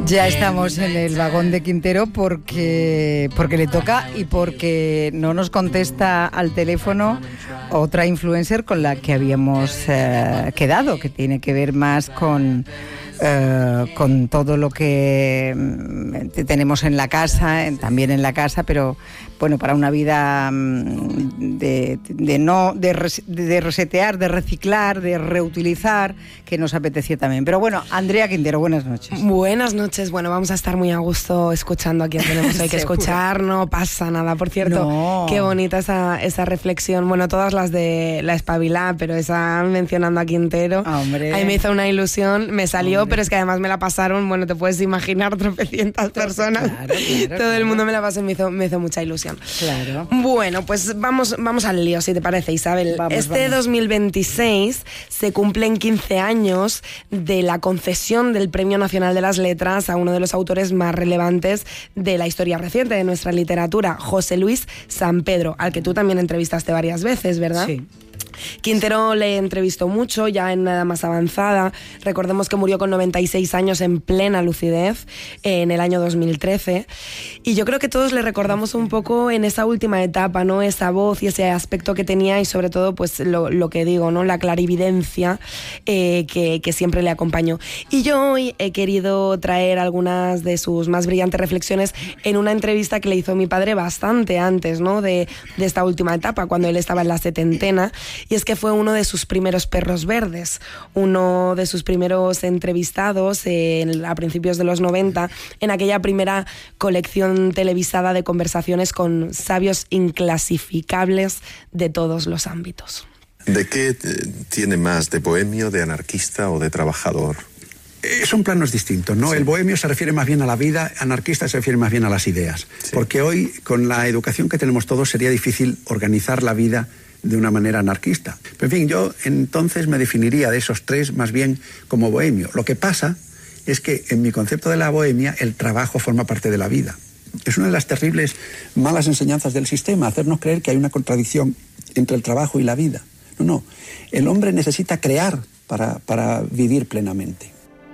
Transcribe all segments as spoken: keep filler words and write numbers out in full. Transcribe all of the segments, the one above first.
Ya estamos en el vagón de Quintero porque, porque le toca y porque no nos contesta al teléfono otra influencer con la que habíamos eh, quedado, que tiene que ver más con, eh, con todo lo que tenemos en la casa, también en la casa, pero bueno, para una vida de, de no de, res, de resetear, de reciclar, de reutilizar, que nos apetecía también. Pero bueno, Andrea Quintero, buenas noches. Buenas noches. Bueno, vamos a estar muy a gusto escuchando a quien tenemos hay que escuchar. No pasa nada. Por cierto, no. Qué bonita esa, esa reflexión. Bueno, todas las de La Espabilá, pero esa mencionando a Quintero. Hombre. Ahí me hizo una ilusión, me salió, Hombre. Pero es que además me la pasaron, bueno, te puedes imaginar, tropecientas personas. Claro, claro, Todo claro. el mundo me la pasó y me hizo, me hizo mucha ilusión. Claro. Bueno, pues vamos, vamos al lío, si te parece, Isabel. Vamos, este vamos. dos mil veintiséis se cumplen quince años de la concesión del Premio Nacional de las Letras a uno de los autores más relevantes de la historia reciente de nuestra literatura, José Luis Sampedro, al que tú también entrevistaste varias veces, ¿verdad? Sí. Quintero le entrevistó mucho, ya en edad más avanzada. Recordemos que murió con noventa y seis años en plena lucidez en el año dos mil trece. Y yo creo que todos le recordamos un poco en esa última etapa, ¿no? Esa voz y ese aspecto que tenía y sobre todo, pues lo, lo que digo, ¿no? La clarividencia eh, que, que siempre le acompañó. Y yo hoy he querido traer algunas de sus más brillantes reflexiones en una entrevista que le hizo mi padre bastante antes, ¿no? De, de esta última etapa, cuando él estaba en la setentena. Y es que fue uno de sus primeros perros verdes, uno de sus primeros entrevistados en, a principios de los noventa, en aquella primera colección televisada de conversaciones con sabios inclasificables de todos los ámbitos. ¿De qué tiene más, de bohemio, de anarquista o de trabajador? Eh, son planos distintos, ¿no? Sí. El bohemio se refiere más bien a la vida, anarquista se refiere más bien a las ideas. Sí. Porque hoy, con la educación que tenemos todos, sería difícil organizar la vida de una manera anarquista. Pero en fin, yo entonces me definiría de esos tres más bien como bohemio. Lo que pasa es que en mi concepto de la bohemia el trabajo forma parte de la vida. Es una de las terribles malas enseñanzas del sistema, hacernos creer que hay una contradicción entre el trabajo y la vida. No, no. El hombre necesita crear para, para vivir plenamente.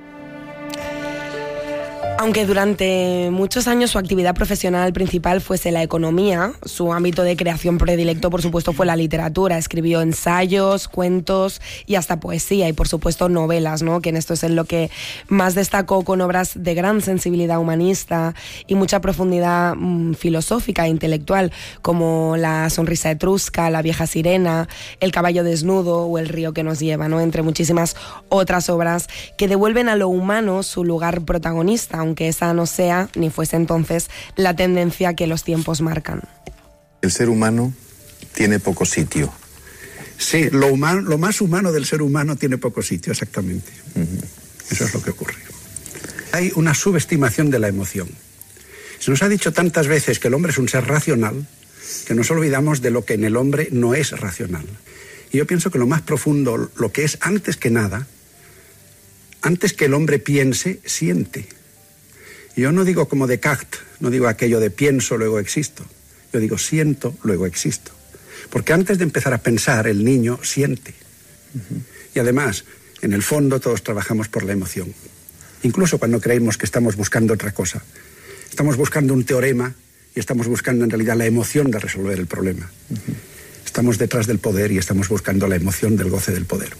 Aunque durante muchos años su actividad profesional principal fuese la economía, su ámbito de creación predilecto, por supuesto, fue la literatura. Escribió ensayos, cuentos y hasta poesía y, por supuesto, novelas, ¿no? Que en esto es en lo que más destacó, con obras de gran sensibilidad humanista y mucha profundidad mmm, filosófica e intelectual, como La sonrisa etrusca, La vieja sirena, El caballo desnudo o El río que nos lleva, ¿no? Entre muchísimas otras obras que devuelven a lo humano su lugar protagonista, aunque esa no sea, ni fuese entonces, la tendencia que los tiempos marcan. El ser humano tiene poco sitio. Sí, lo, humano, lo más humano del ser humano tiene poco sitio, exactamente. Uh-huh. Eso es lo que ocurre. Hay una subestimación de la emoción. Se nos ha dicho tantas veces que el hombre es un ser racional, que nos olvidamos de lo que en el hombre no es racional. Y yo pienso que lo más profundo, lo que es antes que nada, antes que el hombre piense, siente. Yo no digo como Descartes, no digo aquello de pienso, luego existo. Yo digo siento, luego existo. Porque antes de empezar a pensar, el niño siente. Uh-huh. Y además, en el fondo, todos trabajamos por la emoción. Incluso cuando creemos que estamos buscando otra cosa. Estamos buscando un teorema y estamos buscando en realidad la emoción de resolver el problema. Uh-huh. Estamos detrás del poder y estamos buscando la emoción del goce del poder.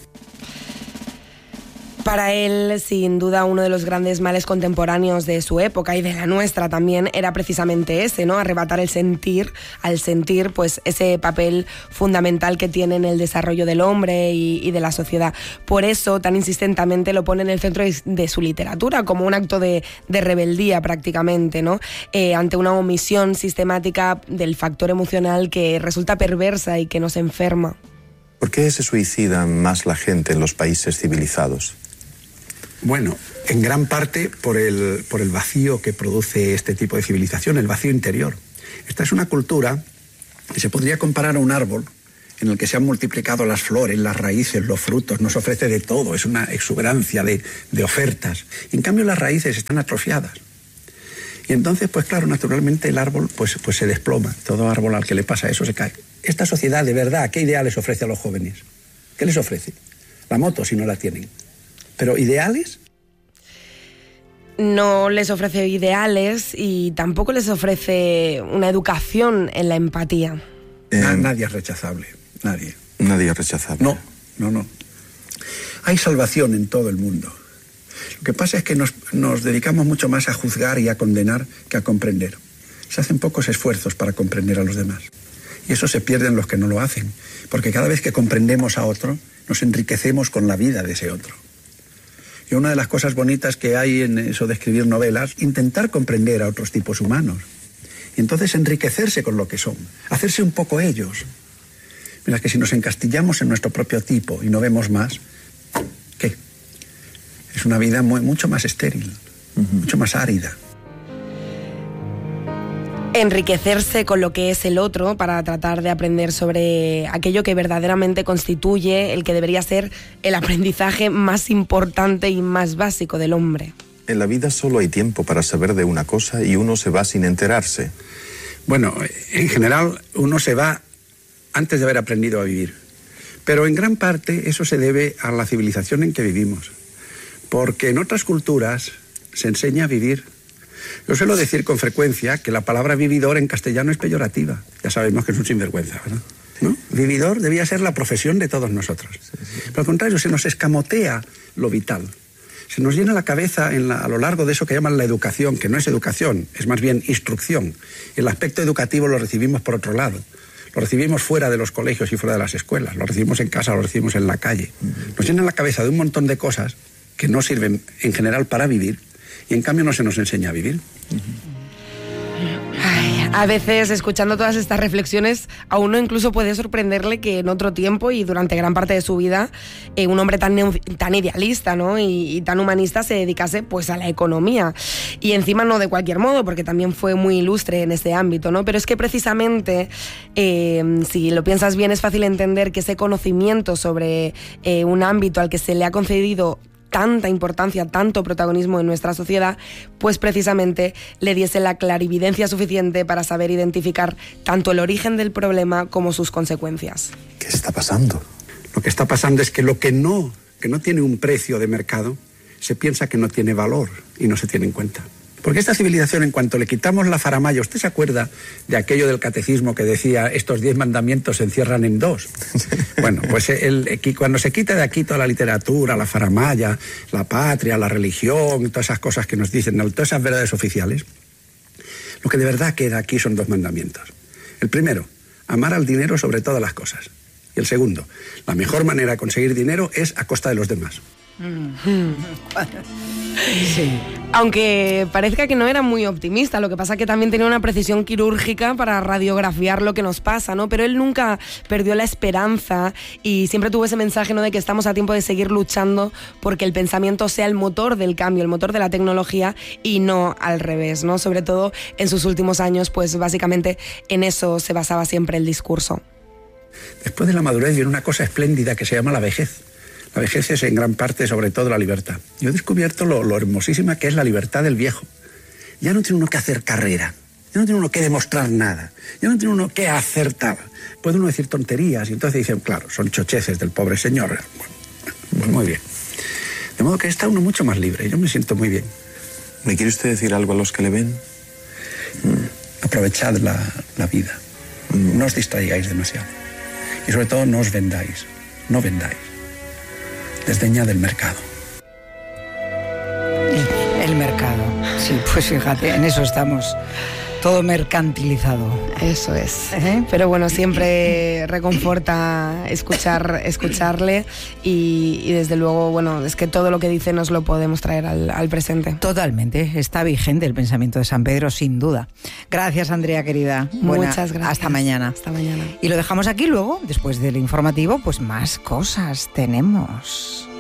Para él, sin duda, uno de los grandes males contemporáneos de su época y de la nuestra también era precisamente ese, ¿no? Arrebatar el sentir, al sentir, pues ese papel fundamental que tiene en el desarrollo del hombre y, y de la sociedad. Por eso, tan insistentemente lo pone en el centro de, de su literatura, como un acto de, de rebeldía prácticamente, ¿no? Eh, ante una omisión sistemática del factor emocional que resulta perversa y que nos enferma. ¿Por qué se suicida más la gente en los países civilizados? Bueno, en gran parte por el, por el vacío que produce este tipo de civilización, el vacío interior. Esta es una cultura que se podría comparar a un árbol en el que se han multiplicado las flores, las raíces, los frutos, nos ofrece de todo, es una exuberancia de, de ofertas. Y en cambio las raíces están atrofiadas. Y entonces, pues claro, naturalmente el árbol pues, pues se desploma. Todo árbol al que le pasa eso se cae. Esta sociedad, de verdad, ¿qué ideales ofrece a los jóvenes? ¿Qué les ofrece? La moto, si no la tienen. Pero ideales. no les ofrece ideales y tampoco les ofrece una educación en la empatía. Eh, nadie es rechazable, nadie. Nadie es rechazable. No, no, no. Hay salvación en todo el mundo. Lo que pasa es que nos, nos dedicamos mucho más a juzgar y a condenar que a comprender. Se hacen pocos esfuerzos para comprender a los demás. Y eso se pierden los que no lo hacen. Porque cada vez que comprendemos a otro, nos enriquecemos con la vida de ese otro. Y una de las cosas bonitas que hay en eso de escribir novelas, intentar comprender a otros tipos humanos. Y entonces enriquecerse con lo que son. Hacerse un poco ellos. Mira, que si nos encastillamos en nuestro propio tipo y no vemos más, ¿qué? Es una vida muy, mucho más estéril, uh-huh. mucho más árida. Enriquecerse con lo que es el otro para tratar de aprender sobre aquello que verdaderamente constituye el que debería ser el aprendizaje más importante y más básico del hombre. En la vida solo hay tiempo para saber de una cosa y uno se va sin enterarse. Bueno, en general uno se va antes de haber aprendido a vivir. Pero en gran parte eso se debe a la civilización en que vivimos. Porque en otras culturas se enseña a vivir. Yo suelo decir con frecuencia que la palabra vividor en castellano es peyorativa. Ya sabemos que es un sinvergüenza, ¿verdad? ¿No? Vividor debía ser la profesión de todos nosotros. Pero al contrario, se nos escamotea lo vital. Se nos llena la cabeza en la, a lo largo de eso que llaman la educación, que no es educación, es más bien instrucción. El aspecto educativo lo recibimos por otro lado. Lo recibimos fuera de los colegios y fuera de las escuelas. Lo recibimos en casa, lo recibimos en la calle. Nos llena la cabeza de un montón de cosas que no sirven en general para vivir y en cambio no se nos enseña a vivir. Ay, a veces, escuchando todas estas reflexiones, a uno incluso puede sorprenderle que en otro tiempo y durante gran parte de su vida eh, un hombre tan, tan idealista, ¿no? y, y tan humanista se dedicase pues a la economía. Y encima no de cualquier modo, porque también fue muy ilustre en ese ámbito, ¿no? Pero es que precisamente, eh, si lo piensas bien, es fácil entender que ese conocimiento sobre eh, un ámbito al que se le ha concedido tanta importancia, tanto protagonismo en nuestra sociedad, pues precisamente le diese la clarividencia suficiente para saber identificar tanto el origen del problema como sus consecuencias. ¿Qué está pasando? Lo que está pasando es que lo que no, que no tiene un precio de mercado, se piensa que no tiene valor y no se tiene en cuenta. Porque esta civilización, en cuanto le quitamos la faramalla, ¿usted se acuerda de aquello del catecismo que decía estos diez mandamientos se encierran en dos? Bueno, pues el, el, cuando se quita de aquí toda la literatura, la faramalla, la patria, la religión, todas esas cosas que nos dicen, todas esas verdades oficiales, lo que de verdad queda aquí son dos mandamientos. El primero, amar al dinero sobre todas las cosas. Y el segundo, la mejor manera de conseguir dinero es a costa de los demás. Sí. Aunque parezca que no era muy optimista, lo que pasa que también tenía una precisión quirúrgica para radiografiar lo que nos pasa, ¿no? Pero él nunca perdió la esperanza y siempre tuvo ese mensaje, ¿no?, de que estamos a tiempo de seguir luchando porque el pensamiento sea el motor del cambio, el motor de la tecnología y no al revés, ¿no? Sobre todo en sus últimos años, pues básicamente en eso se basaba siempre el discurso. Después de la madurez viene una cosa espléndida que se llama la vejez. La vejez es en gran parte, sobre todo, la libertad. Yo he descubierto lo, lo hermosísima que es la libertad del viejo. Ya no tiene uno que hacer carrera, ya no tiene uno que demostrar nada, ya no tiene uno que acertar. Puede uno decir tonterías y entonces dicen, claro, son chocheces del pobre señor. Bueno, pues muy bien. De modo que está uno mucho más libre. Yo me siento muy bien. ¿Me quiere usted decir algo a los que le ven? Mm. Aprovechad la, la vida. Mm. No os distraigáis demasiado. Y sobre todo no os vendáis. No vendáis. Desdeña del mercado. El mercado, sí, pues fíjate, en eso estamos. Todo mercantilizado. Eso es. ¿Eh? Pero bueno, siempre reconforta escuchar, escucharle y, y desde luego, bueno, es que todo lo que dice nos lo podemos traer al, al presente. Totalmente, está vigente el pensamiento de San Pedro, sin duda. Gracias, Andrea, querida. Buena, Muchas gracias. Hasta mañana. Hasta mañana. Y lo dejamos aquí luego, después del informativo, pues más cosas tenemos.